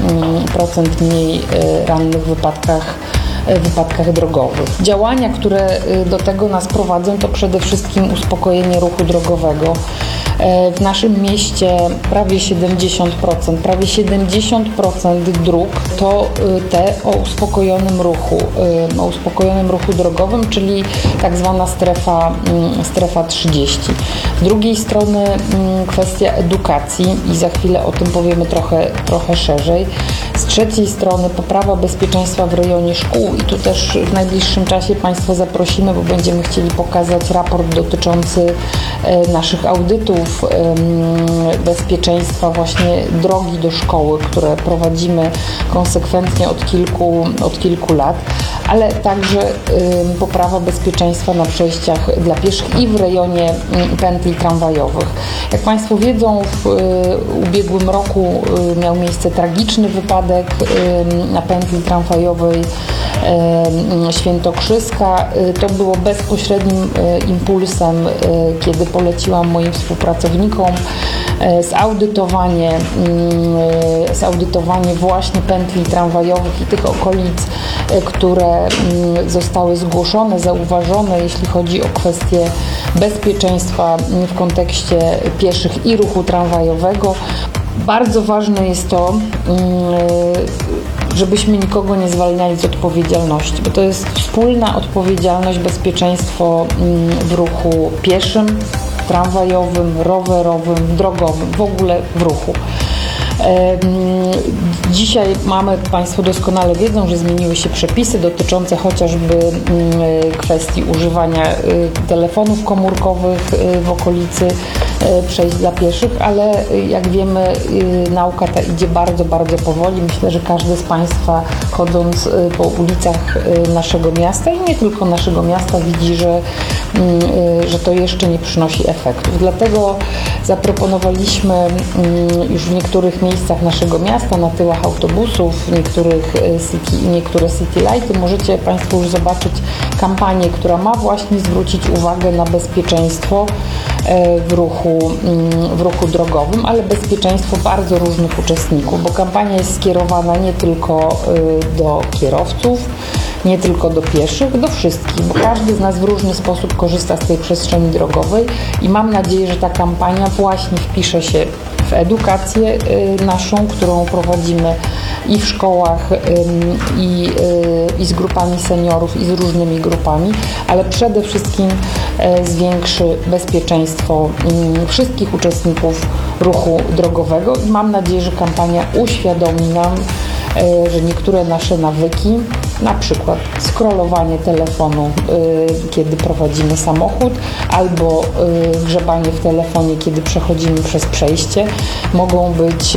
mniej rannych w wypadkach drogowych. Działania, które do tego nas prowadzą, to przede wszystkim uspokojenie ruchu drogowego. W naszym mieście prawie 70% dróg to te o uspokojonym ruchu drogowym, czyli tak zwana strefa 30. Z drugiej strony kwestia edukacji i za chwilę o tym powiemy trochę szerzej. Z trzeciej strony poprawa bezpieczeństwa w rejonie szkół i tu też w najbliższym czasie Państwa zaprosimy, bo będziemy chcieli pokazać raport dotyczący naszych audytów bezpieczeństwa właśnie drogi do szkoły, które prowadzimy konsekwentnie od kilku lat, ale także poprawa bezpieczeństwa na przejściach dla pieszych i w rejonie pętli tramwajowych. Jak Państwo wiedzą, w ubiegłym roku miał miejsce tragiczny wypadek na pętli tramwajowej Świętokrzyska. To było bezpośrednim impulsem, kiedy poleciłam moim współpracownikom zaudytowanie właśnie pętli tramwajowych i tych okolic, które zostały zgłoszone, zauważone, jeśli chodzi o kwestie bezpieczeństwa w kontekście pieszych i ruchu tramwajowego. Bardzo ważne jest to, żebyśmy nikogo nie zwalniali z odpowiedzialności, bo to jest wspólna odpowiedzialność, bezpieczeństwo w ruchu pieszym, tramwajowym, rowerowym, drogowym, w ogóle w ruchu. Dzisiaj Państwo doskonale wiedzą, że zmieniły się przepisy dotyczące chociażby kwestii używania telefonów komórkowych w okolicy przejść dla pieszych, ale jak wiemy, nauka ta idzie bardzo, bardzo powoli. Myślę, że każdy z Państwa, chodząc po ulicach naszego miasta i nie tylko naszego miasta, widzi, że to jeszcze nie przynosi efektów. Dlatego zaproponowaliśmy już w niektórych miejscach naszego miasta, na tyłach autobusów, niektóre city lighty, możecie Państwo już zobaczyć kampanię, która ma właśnie zwrócić uwagę na bezpieczeństwo w ruchu drogowym, ale bezpieczeństwo bardzo różnych uczestników, bo kampania jest skierowana nie tylko do kierowców, nie tylko do pieszych, do wszystkich, bo każdy z nas w różny sposób korzysta z tej przestrzeni drogowej i mam nadzieję, że ta kampania właśnie wpisze się w edukację naszą, którą prowadzimy i w szkołach, i z grupami seniorów, i z różnymi grupami, ale przede wszystkim zwiększy bezpieczeństwo wszystkich uczestników ruchu drogowego i mam nadzieję, że kampania uświadomi nam, że niektóre nasze nawyki, na przykład scrollowanie telefonu, kiedy prowadzimy samochód, albo grzebanie w telefonie, kiedy przechodzimy przez przejście, mogą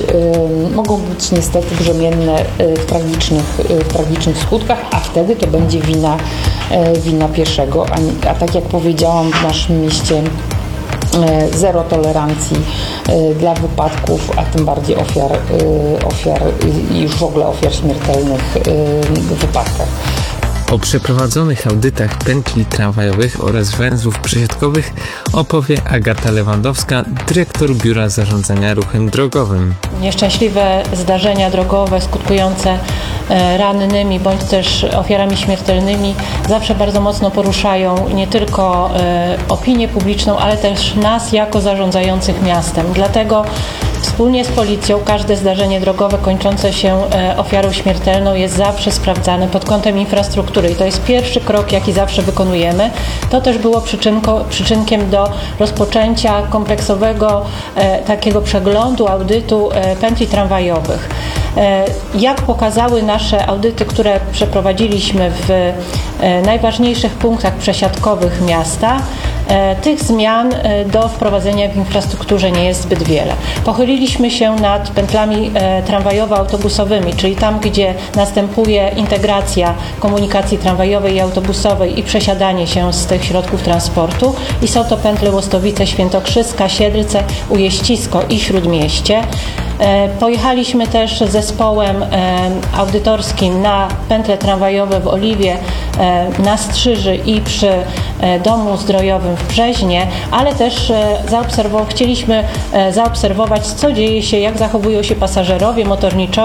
być niestety brzemienne w tragicznych skutkach, a wtedy to będzie wina pieszego. A tak jak powiedziałam, w naszym mieście zero tolerancji dla wypadków, a tym bardziej ofiar i już w ogóle ofiar śmiertelnych w wypadkach. O przeprowadzonych audytach pętli tramwajowych oraz węzłów przesiadkowych opowie Agata Lewandowska, dyrektor Biura Zarządzania Ruchem Drogowym. Nieszczęśliwe zdarzenia drogowe skutkujące rannymi bądź też ofiarami śmiertelnymi zawsze bardzo mocno poruszają nie tylko opinię publiczną, ale też nas jako zarządzających miastem. Dlatego wspólnie z policją każde zdarzenie drogowe kończące się ofiarą śmiertelną jest zawsze sprawdzane pod kątem infrastruktury i to jest pierwszy krok, jaki zawsze wykonujemy. To też było przyczynkiem do rozpoczęcia kompleksowego takiego przeglądu, audytu pętli tramwajowych. Jak pokazały nasze audyty, które przeprowadziliśmy w najważniejszych punktach przesiadkowych miasta, tych zmian do wprowadzenia w infrastrukturze nie jest zbyt wiele. Pochyliliśmy się nad pętlami tramwajowo-autobusowymi, czyli tam, gdzie następuje integracja komunikacji tramwajowej i autobusowej i przesiadanie się z tych środków transportu. I są to pętle Łostowice, Świętokrzyska, Siedlce, Ujeścisko i Śródmieście. Pojechaliśmy też z zespołem audytorskim na pętle tramwajowe w Oliwie, na Strzyży i przy Domu Zdrojowym w Brzeźnie, ale też chcieliśmy zaobserwować, co dzieje się, jak zachowują się pasażerowie, motorniczowie